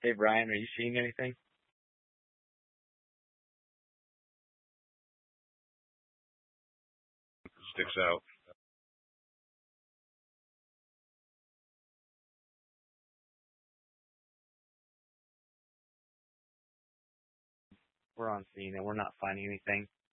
Hey Brian, are you seeing anything? Sticks out. We're on scene and we're not finding anything.